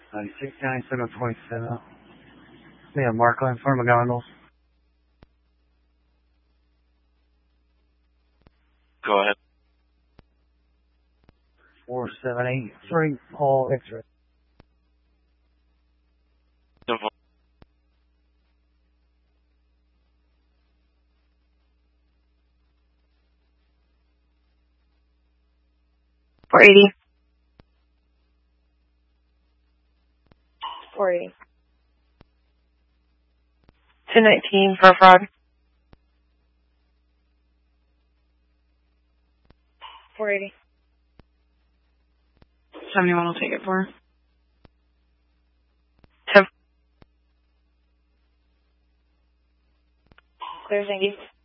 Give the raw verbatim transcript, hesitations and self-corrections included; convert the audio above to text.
ninety-six ninety-seven twenty-seven. We have Markland in front of McGonagall. Go ahead. four seven eight three, all X-ray. four eighty. four eighty. two nineteen for fraud. four eighty. seventy-one will take it for. ten. Clear, thank you.